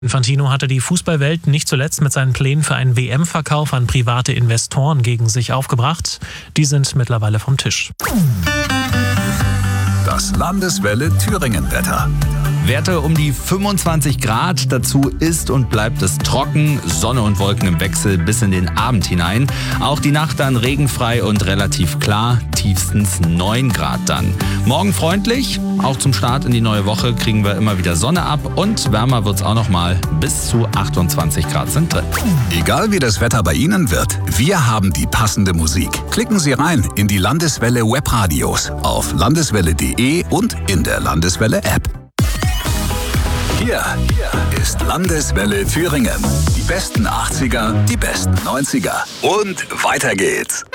Infantino hatte die Fußballwelt nicht zuletzt mit seinen Plänen für einen WM-Verkauf an private Investoren gegen sich aufgebracht. Die sind mittlerweile vom Tisch. Das Landeswelle Thüringen-Wetter. Werte um die 25 Grad, dazu ist und bleibt es trocken, Sonne und Wolken im Wechsel bis in den Abend hinein. Auch die Nacht dann regenfrei und relativ klar, tiefstens 9 Grad dann. Morgen freundlich, auch zum Start in die neue Woche kriegen wir immer wieder Sonne ab und wärmer wird's auch nochmal, bis zu 28 Grad sind drin. Egal wie das Wetter bei Ihnen wird, wir haben die passende Musik. Klicken Sie rein in die Landeswelle Webradios auf landeswelle.de und in der Landeswelle App. Hier ist Landeswelle Thüringen. Die besten 80er, die besten 90er. Und weiter geht's.